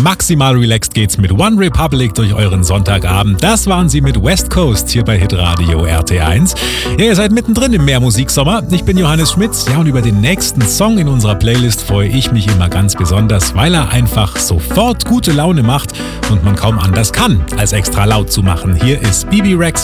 Maximal relaxed geht's mit One Republic durch euren Sonntagabend. Das waren sie mit West Coast hier bei Hitradio RT1. Ja, ihr seid mittendrin im Mehrmusiksommer. Ich bin Johannes Schmitz. Ja, und über den nächsten Song in unserer Playlist freue ich mich immer ganz besonders, weil er einfach sofort gute Laune macht und man kaum anders kann, als extra laut zu machen. Hier ist Bebe Rexha